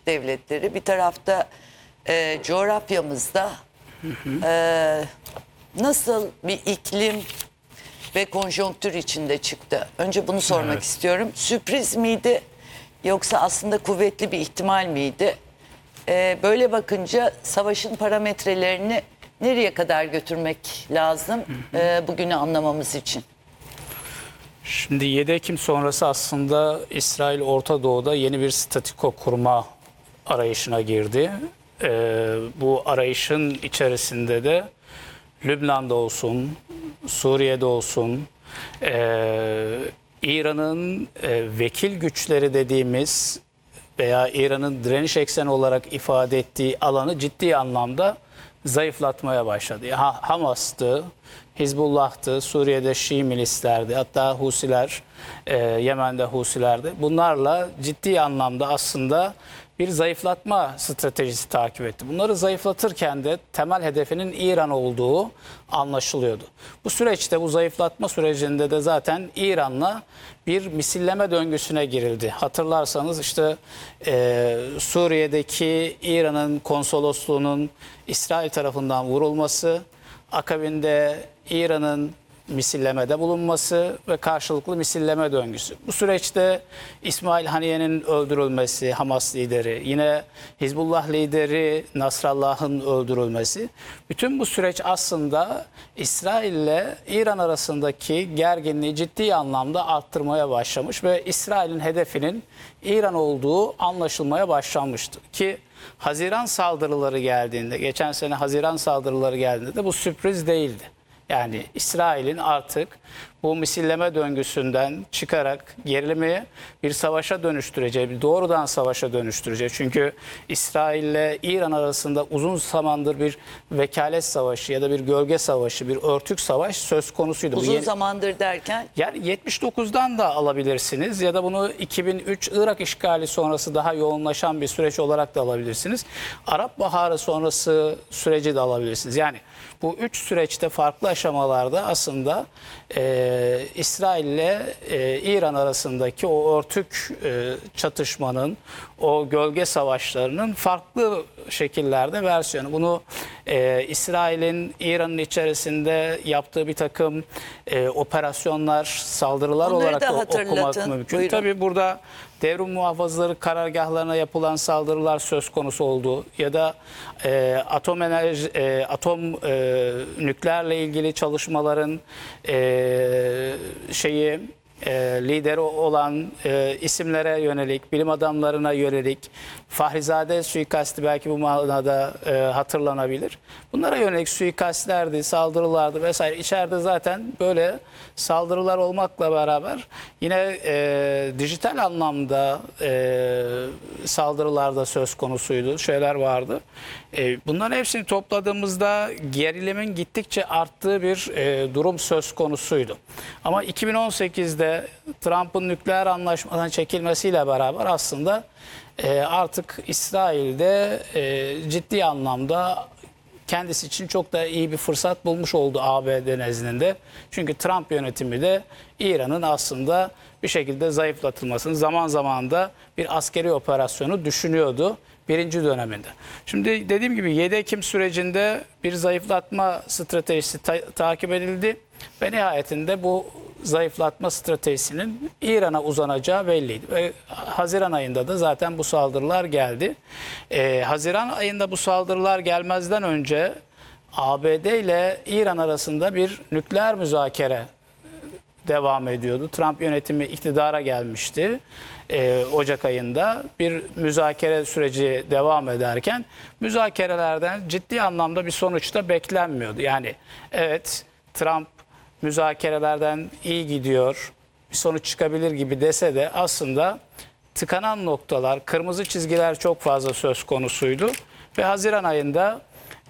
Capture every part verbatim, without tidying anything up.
Devletleri, bir tarafta e, coğrafyamızda e, nasıl bir iklim ve konjonktür içinde çıktı? Önce bunu sormak Evet. istiyorum. Sürpriz miydi yoksa aslında kuvvetli bir ihtimal miydi? E, böyle bakınca savaşın parametrelerini nereye kadar götürmek lazım e, bugünü anlamamız için? Şimdi yedi Ekim sonrası aslında İsrail Orta Doğu'da yeni bir statiko kurma arayışına girdi. Ee, bu arayışın içerisinde de Lübnan'da olsun, Suriye'de olsun, ee, İran'ın e, vekil güçleri dediğimiz veya İran'ın direniş ekseni olarak ifade ettiği alanı ciddi anlamda zayıflatmaya başladı. Ha, Hamas'tı, Hizbullah'tı, Suriye'de Şii milislerdi, hatta Husiler, e, Yemen'de Husilerdi. Bunlarla ciddi anlamda aslında bir zayıflatma stratejisi takip etti. Bunları zayıflatırken de temel hedefinin İran olduğu anlaşılıyordu. Bu süreçte, bu zayıflatma sürecinde de zaten İran'la bir misilleme döngüsüne girildi. Hatırlarsanız işte e, Suriye'deki İran'ın konsolosluğunun İsrail tarafından vurulması, akabinde İran'ın misillemede bulunması ve karşılıklı misilleme döngüsü. Bu süreçte İsmail Haniye'nin öldürülmesi, Hamas lideri, yine Hizbullah lideri Nasrallah'ın öldürülmesi. Bütün bu süreç aslında İsrail ile İran arasındaki gerginliği ciddi anlamda arttırmaya başlamış ve İsrail'in hedefinin İran olduğu anlaşılmaya başlanmıştı. Ki Haziran saldırıları geldiğinde, geçen sene Haziran saldırıları geldiğinde de bu sürpriz değildi. Yani İsrail'in artık bu misilleme döngüsünden çıkarak gerilimi bir savaşa dönüştüreceği, bir doğrudan savaşa dönüştüreceği. Çünkü İsrail ile İran arasında uzun zamandır bir vekalet savaşı ya da bir gölge savaşı, bir örtük savaş söz konusuydu. Uzun Bu yeni... zamandır derken? Yani yetmiş dokuzdan da alabilirsiniz ya da bunu iki bin üç Irak işgali sonrası daha yoğunlaşan bir süreç olarak da alabilirsiniz. Arap Baharı sonrası süreci de alabilirsiniz. Yani bu üç süreçte farklı aşamalarda aslında e, İsrail ile e, İran arasındaki o örtük e, çatışmanın, o gölge savaşlarının farklı şekillerde versiyonu. Bunu e, İsrail'in İran'ın içerisinde yaptığı bir takım e, operasyonlar, saldırılar Onları olarak da da okumak hatırlatın. mümkün. Buyurun. Tabii burada devrim muhafızları karargahlarına yapılan saldırılar söz konusu oldu ya da e, atom enerji, e, atom e, nükleerle ilgili çalışmaların e, şeyi e, lideri olan e, isimlere yönelik, bilim adamlarına yönelik Fahrizade suikasti belki bu manada e, hatırlanabilir. Bunlara yönelik suikastlerdi, saldırılardı vesaire. İçeride zaten böyle saldırılar olmakla beraber yine e, dijital anlamda e, saldırılar da söz konusuydu. Şeyler vardı. E, bunların hepsini topladığımızda gerilimin gittikçe arttığı bir e, durum söz konusuydu. Ama iki bin on sekizde Trump'ın nükleer anlaşmadan çekilmesiyle beraber aslında e, artık İsrail'de e, ciddi anlamda kendisi için çok da iyi bir fırsat bulmuş oldu A B D nezdinde. Çünkü Trump yönetimi de İran'ın aslında bir şekilde zayıflatılmasını, zaman zaman da bir askeri operasyonu düşünüyordu birinci döneminde. Şimdi dediğim gibi yedi Ekim sürecinde bir zayıflatma stratejisi ta takip edildi ve nihayetinde bu zayıflatma stratejisinin İran'a uzanacağı belliydi. Ve Haziran ayında da zaten bu saldırılar geldi. Ee, Haziran ayında bu saldırılar gelmezden önce A B D ile İran arasında bir nükleer müzakere devam ediyordu. Trump yönetimi iktidara gelmişti. Ee, Ocak ayında bir müzakere süreci devam ederken müzakerelerden ciddi anlamda bir sonuç da beklenmiyordu. Yani evet, Trump müzakerelerden iyi gidiyor, bir sonuç çıkabilir gibi dese de aslında tıkanan noktalar, kırmızı çizgiler çok fazla söz konusuydu. Ve Haziran ayında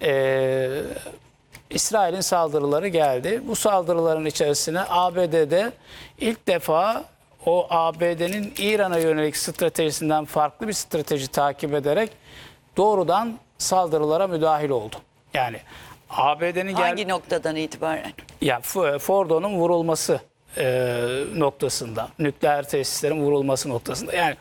e, İsrail'in saldırıları geldi. Bu saldırıların içerisine A B D'de ilk defa o A B D'nin İran'a yönelik stratejisinden farklı bir strateji takip ederek doğrudan saldırılara müdahil oldu. Yani A B D'nin hangi noktadan itibaren? Yani Fordo'nun vurulması e, noktasında, nükleer tesislerin vurulması noktasında. Yani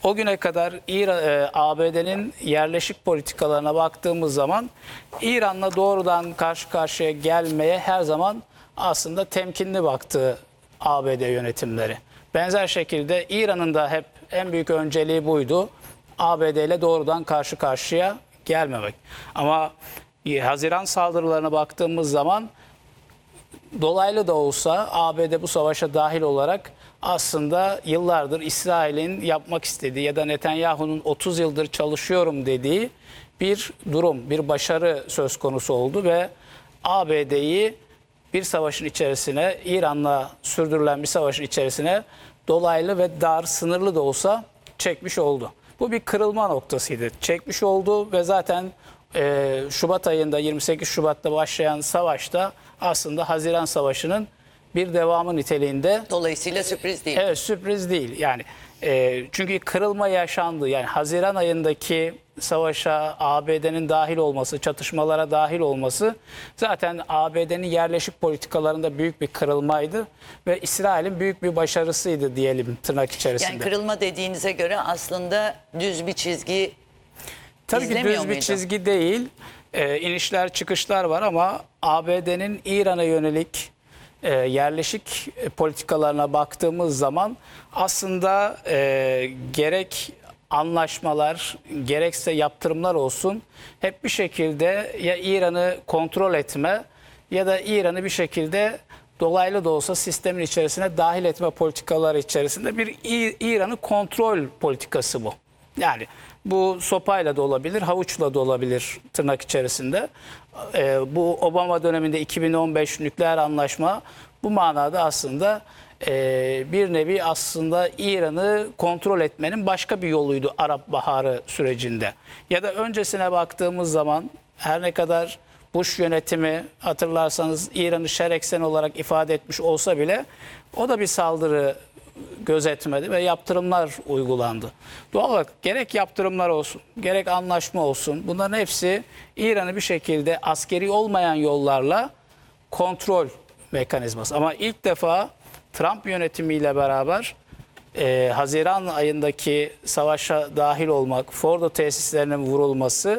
o güne kadar İran, e, A B D'nin yerleşik politikalarına baktığımız zaman İran'la doğrudan karşı karşıya gelmeye her zaman aslında temkinli baktı A B D yönetimleri. Benzer şekilde İran'ın da hep en büyük önceliği buydu. A B D ile doğrudan karşı karşıya gelmemek. Ama Haziran saldırılarına baktığımız zaman dolaylı da olsa A B D bu savaşa dahil olarak aslında yıllardır İsrail'in yapmak istediği ya da Netanyahu'nun otuz yıldır çalışıyorum dediği bir durum, bir başarı söz konusu oldu ve A B D'yi bir savaşın içerisine, İran'la sürdürülen bir savaşın içerisine dolaylı ve dar, sınırlı da olsa çekmiş oldu. Bu bir kırılma noktasıydı. Çekmiş oldu ve zaten e, Şubat ayında, yirmi sekiz Şubat'ta başlayan savaşta aslında Haziran Savaşı'nın bir devamı niteliğinde. Dolayısıyla sürpriz değil. Evet, sürpriz değil. Yani e, çünkü kırılma yaşandı. Yani Haziran ayındaki savaşa A B D'nin dahil olması, çatışmalara dahil olması zaten A B D'nin yerleşik politikalarında büyük bir kırılmaydı ve İsrail'in büyük bir başarısıydı diyelim tırnak içerisinde. Yani kırılma dediğinize göre aslında düz bir çizgi Tabii ki düz bir muydu? çizgi değil. E, inişler çıkışlar var ama A B D'nin İran'a yönelik e, yerleşik politikalarına baktığımız zaman aslında e, gerek anlaşmalar gerekse yaptırımlar olsun hep bir şekilde ya İran'ı kontrol etme ya da İran'ı bir şekilde dolaylı da olsa sistemin içerisine dahil etme politikaları içerisinde bir İ- İran'ı kontrol politikası bu. Yani bu sopayla da olabilir, havuçla da olabilir tırnak içerisinde. Ee, bu Obama döneminde iki bin on beş nükleer anlaşma bu manada aslında e, bir nevi aslında İran'ı kontrol etmenin başka bir yoluydu Arap Baharı sürecinde. Ya da öncesine baktığımız zaman her ne kadar Bush yönetimi hatırlarsanız İran'ı şer ekseni olarak ifade etmiş olsa bile o da bir saldırı gözetmedi ve yaptırımlar uygulandı. Doğal olarak gerek yaptırımlar olsun, gerek anlaşma olsun bunların hepsi İran'ı bir şekilde askeri olmayan yollarla kontrol mekanizması. Ama ilk defa Trump yönetimiyle beraber e, Haziran ayındaki savaşa dahil olmak, Fordo tesislerinin vurulması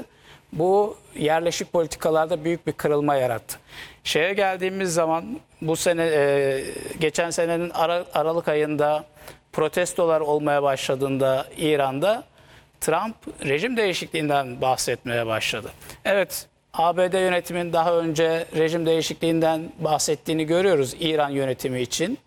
bu yerleşik politikalarda büyük bir kırılma yarattı. Şeye geldiğimiz zaman bu sene e, geçen senenin Ara, Aralık ayında protestolar olmaya başladığında İran'da Trump rejim değişikliğinden bahsetmeye başladı. Evet, A B D yönetiminin daha önce rejim değişikliğinden bahsettiğini görüyoruz İran yönetimi için.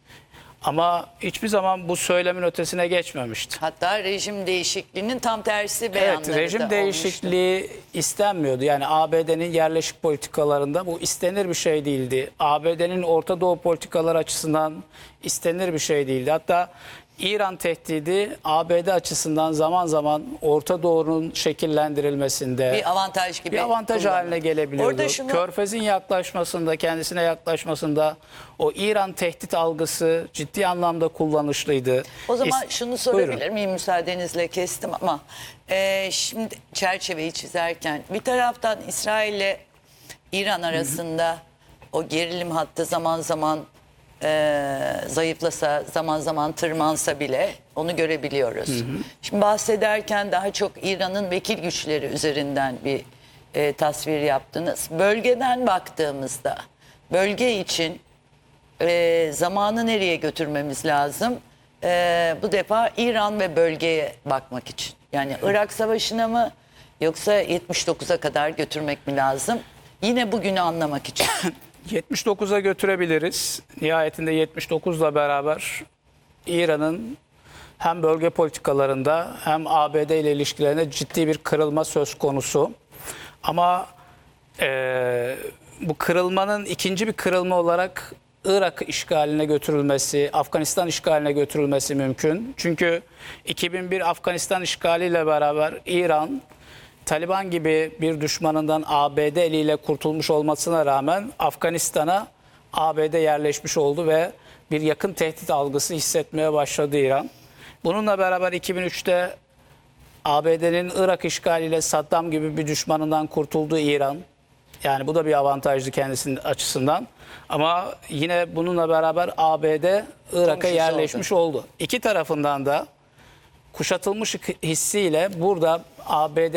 Ama hiçbir zaman bu söylemin ötesine geçmemişti. Hatta rejim değişikliğinin tam tersi beyanları Evet, rejim da değişikliği olmuştu. istenmiyordu. Yani A B D'nin yerleşik politikalarında bu istenir bir şey değildi. A B D'nin Orta Doğu politikaları açısından istenir bir şey değildi. Hatta İran tehdidi A B D açısından zaman zaman Orta Doğu'nun şekillendirilmesinde Bir avantaj gibi bir avantaj kullanıldı. haline gelebiliyordu. Orada şunu- Körfez'in yaklaşmasında, kendisine yaklaşmasında o İran tehdit algısı ciddi anlamda kullanışlıydı. O zaman İst- şunu sorabilir Buyurun. miyim, müsaadenizle kestim ama e, şimdi çerçeveyi çizerken bir taraftan İsrail ile İran arasında o gerilim hattı zaman zaman e, zayıflasa, zaman zaman tırmansa bile onu görebiliyoruz. Şimdi bahsederken daha çok İran'ın vekil güçleri üzerinden bir e, tasvir yaptınız. Bölgeden baktığımızda bölge için e, zamanı nereye götürmemiz lazım? E, bu defa İran ve bölgeye bakmak için. Yani Irak Savaşı'na mı yoksa yetmiş dokuza kadar götürmek mi lazım? Yine bugünü anlamak için. yetmiş dokuza götürebiliriz. Nihayetinde yetmiş dokuzla beraber İran'ın hem bölge politikalarında hem A B D ile ilişkilerinde ciddi bir kırılma söz konusu. Ama e, bu kırılmanın ikinci bir kırılma olarak Irak işgaline götürülmesi, Afganistan işgaline götürülmesi mümkün. Çünkü iki bin bir Afganistan işgaliyle beraber İran, Taliban gibi bir düşmanından A B D eliyle kurtulmuş olmasına rağmen Afganistan'a A B D yerleşmiş oldu ve bir yakın tehdit algısı hissetmeye başladı İran. Bununla beraber iki bin üçte A B D'nin Irak işgaliyle Saddam gibi bir düşmanından kurtulduğu İran. Yani bu da bir avantajlı kendisinin açısından. Ama yine bununla beraber A B D Irak'a Komşusu yerleşmiş oldu. İki tarafından da kuşatılmış hissiyle burada A B D